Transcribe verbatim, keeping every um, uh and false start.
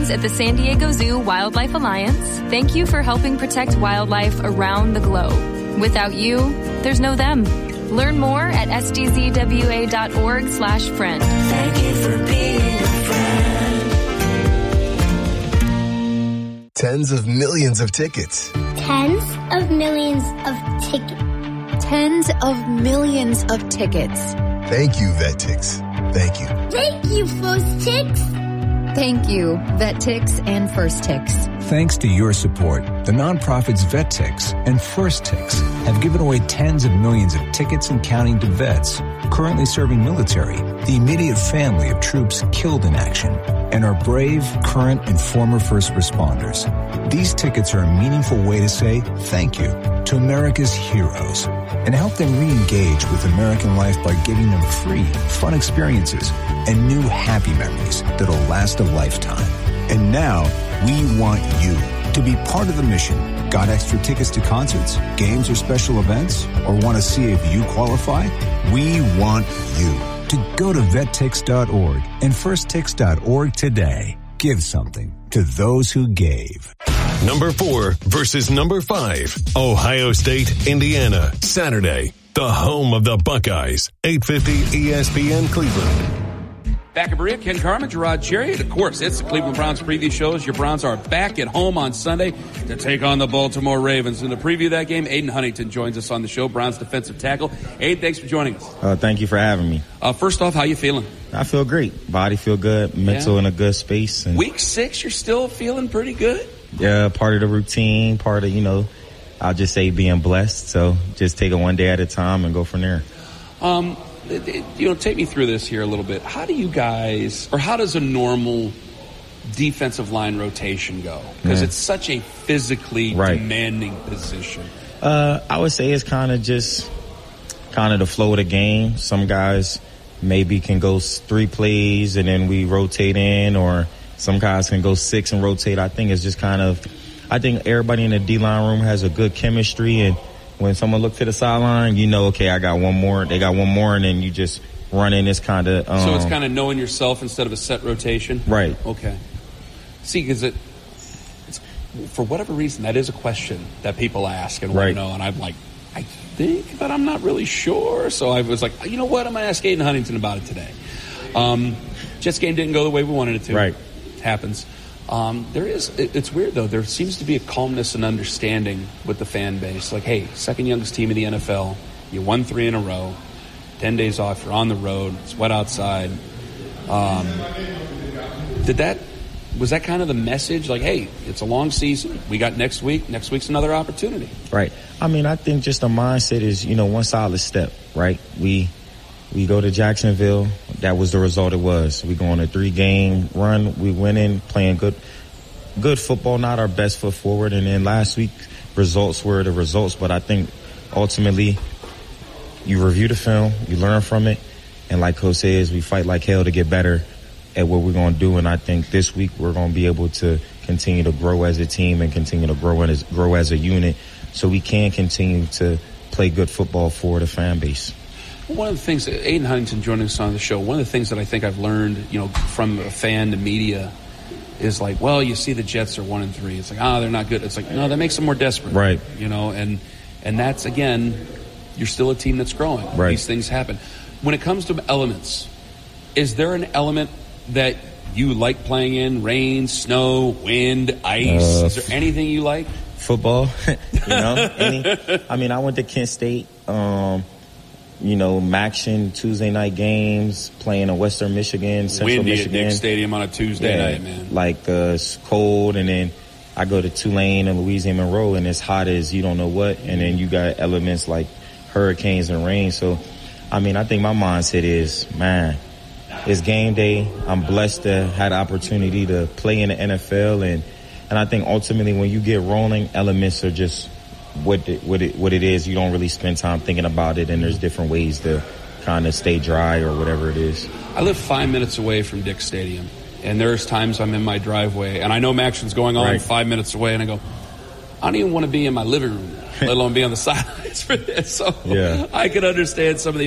friends at the San Diego Zoo Wildlife Alliance, thank you for helping protect wildlife around the globe. Without you, there's no them. Learn more at s d z w a dot org slash friend. Thank you for being a friend. Tens of millions of tickets. Tens of millions of tickets. Tens of millions of tickets. Thank you, VetTix. Thank you. Thank you, First Tix. Thank you, VetTix and First Tix. Thanks to your support, the nonprofits VetTix and First Tix have given away tens of millions of tickets and counting to vets currently serving military, the immediate family of troops killed in action, and our brave, current, and former first responders. These tickets are a meaningful way to say thank you to America's heroes and help them re-engage with American life by giving them free, fun experiences and new happy memories that'll last a lifetime. And now, we want you to be part of the mission. Got extra tickets to concerts, games, or special events? Or want to see if you qualify? We want you to go to vet tix dot org and first tix dot org today. Give something to those who gave. Number four versus number five. Ohio State, Indiana. Saturday, the home of the Buckeyes. eight fifty E S P N Cleveland. Back at Berea, Ken Carman, Gerard Cherry. Of course, it's the Cleveland Browns preview shows. Your Browns are back at home on Sunday to take on the Baltimore Ravens. And to preview that game, Aiden Huntington joins us on the show, Browns defensive tackle. Aiden, thanks for joining us. Uh, thank you for having me. Uh, first off, how you feeling? I feel great. Body feel good. Mental yeah. in a good space. And Week six, you're still feeling pretty good? Yeah, part of the routine, part of, you know, I'll just say being blessed. So just take it one day at a time and go from there. Um... You know, take me through this here a little bit. How do you guys, or how does a normal defensive line rotation go? Because yeah. it's such a physically right. demanding position. Uh, I would say it's kind of just kind of the flow of the game. Some guys maybe can go three plays and then we rotate in, or some guys can go six and rotate. I think it's just kind of, I think everybody in the D-line room has a good chemistry, and when someone looks to the sideline, you know, okay, I got one more. They got one more, and then you just run in this kind of. Um, so it's kind of knowing yourself instead of a set rotation? Right. Okay. See, because it, it's, for whatever reason, that is a question that people ask and want right. to know. And I'm like, I think, but I'm not really sure. So I was like, you know what? I'm going to ask Aiden Huntington about it today. Um, Jets game didn't go the way we wanted it to. Right. It happens. Um, there is, it, it's weird though, there seems to be a calmness and understanding with the fan base. Like, hey, second youngest team in the N F L, you won three in a row, ten days off, you're on the road, it's wet outside. Um, did that, was that kind of the message? Like, hey, it's a long season, we got next week, next week's another opportunity. Right. I mean, I think just the mindset is, you know, one solid step, right? We, We go to Jacksonville. That was the result it was. We go on a three-game run. We went in playing good good football, not our best foot forward. And then last week, results were the results. But I think ultimately you review the film, you learn from it. And like Coach says, we fight like hell to get better at what we're going to do. And I think this week we're going to be able to continue to grow as a team and continue to grow as, grow as a unit so we can continue to play good football for the fan base. One of the things that Aiden Huntington joining us on the show, one of the things that I think I've learned, you know, from a fan to media is like, well, you see the Jets are one and three. It's like, ah, oh, they're not good. It's like, no, that makes them more desperate. Right. You know, and and that's, again, you're still a team that's growing. Right. These things happen. When it comes to elements, is there an element that you like playing in? Rain, snow, wind, ice? Uh, is there anything you like? Football. you know, any, I mean, I went to Kent State. Um, You know, Maction, Tuesday night games, playing in Western Michigan, Central Windy Michigan. Windy at Nick Stadium on a Tuesday yeah, night, man. Like, uh, it's cold, and then I go to Tulane and Louisiana Monroe, and it's hot as you don't know what, and then you got elements like hurricanes and rain. So, I mean, I think my mindset is, man, it's game day. I'm blessed to have the opportunity to play in the N F L, and, and I think ultimately when you get rolling, elements are just what it, what it what it is. You don't really spend time thinking about it, and there's different ways to kind of stay dry or whatever it is. I live five minutes away from Dick Stadium, and there's times I'm in my driveway, and I know Maction's going on right. five minutes away, and I go, I don't even want to be in my living room, let alone be on the sidelines for this. So yeah. I can understand some of the